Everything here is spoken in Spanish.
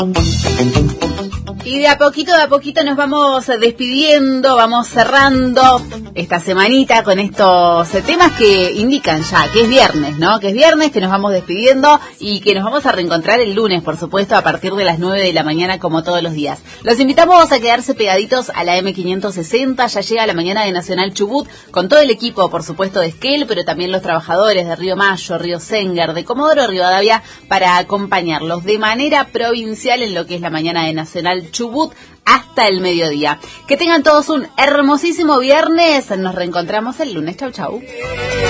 Y de a poquito nos vamos despidiendo, vamos cerrando esta semanita con estos temas que indican ya que es viernes, ¿no? Que es viernes, que nos vamos despidiendo y que nos vamos a reencontrar el lunes, por supuesto, a partir de las 9 de la mañana, como todos los días. Los invitamos a quedarse pegaditos a la M560, ya llega la mañana de Nacional Chubut, con todo el equipo, por supuesto, de Esquel, pero también los trabajadores de Río Mayo, Río Sengar, de Comodoro Rivadavia, para acompañarlos de manera provincial en lo que es la mañana de Nacional Chubut hasta el mediodía. Que tengan todos un hermosísimo viernes. Nos reencontramos el lunes. Chau, chau.